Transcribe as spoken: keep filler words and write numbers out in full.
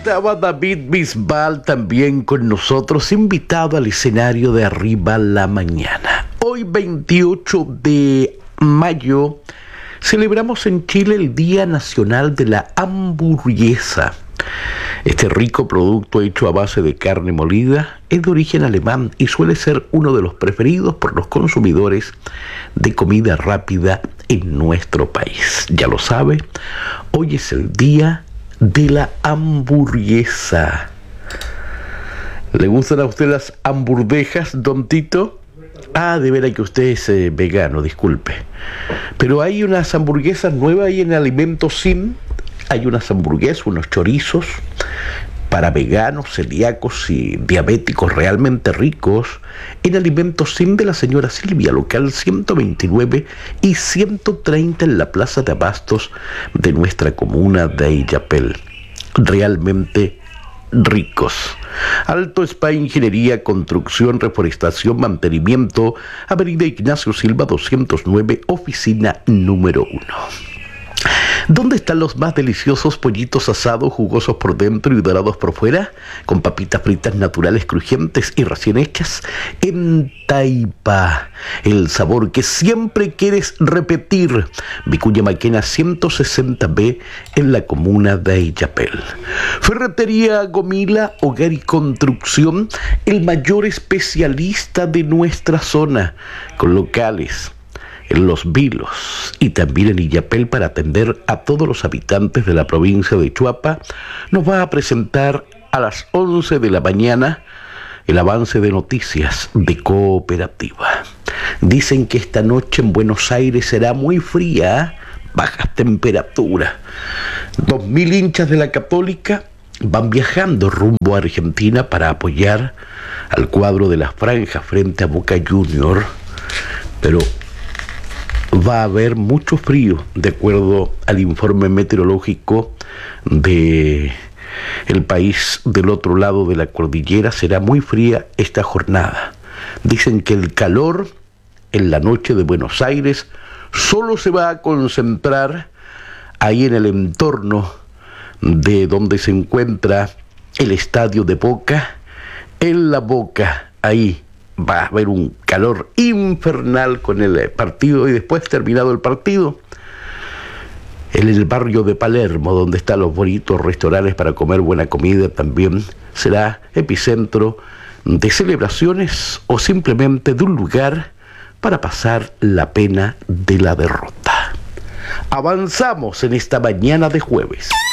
estaba David Bisbal también con nosotros, invitado al escenario de Arriba la Mañana. Hoy, veintiocho de mayo, celebramos en Chile el Día Nacional de la Hamburguesa. Este rico producto hecho a base de carne molida es de origen alemán y suele ser uno de los preferidos por los consumidores de comida rápida en nuestro país. Ya lo sabe, hoy es el Día de la Hamburguesa. ¿Le gustan a usted las hamburguesas, don Tito? Ah, de veras que usted es eh, vegano, disculpe. Pero hay unas hamburguesas nuevas ahí en Alimentos Sim. Hay unas hamburguesas, unos chorizos para veganos, celíacos y diabéticos realmente ricos en Alimentos Sim de la señora Silvia, local ciento veintinueve y ciento treinta en la plaza de abastos de nuestra comuna de Illapel. Realmente ricos. Alto Spa Ingeniería, Construcción, Reforestación, Mantenimiento, Avenida Ignacio Silva doscientos nueve, oficina número uno. ¿Dónde están los más deliciosos pollitos asados, jugosos por dentro y dorados por fuera? Con papitas fritas naturales, crujientes y recién hechas. En Taipa, el sabor que siempre quieres repetir. Vicuña Maquena ciento sesenta B en la comuna de Illapel. Ferretería Gomila, Hogar y Construcción, el mayor especialista de nuestra zona, con locales en Los Vilos y también en Illapel para atender a todos los habitantes de la provincia de Chuapa. Nos va a presentar a las once de la mañana el avance de noticias de Cooperativa. Dicen que esta noche en Buenos Aires será muy fría, bajas temperaturas. Dos mil hinchas de la Católica van viajando rumbo a Argentina para apoyar al cuadro de las franjas frente a Boca Junior, pero va a haber mucho frío, de acuerdo al informe meteorológico de el país del otro lado de la cordillera. Será muy fría esta jornada. Dicen que el calor en la noche de Buenos Aires solo se va a concentrar ahí en el entorno de donde se encuentra el estadio de Boca, en la Boca, ahí va a haber un calor infernal con el partido y después, terminado el partido, en el barrio de Palermo, donde están los bonitos restaurantes para comer buena comida, también será epicentro de celebraciones o simplemente de un lugar para pasar la pena de la derrota. Avanzamos en esta mañana de jueves.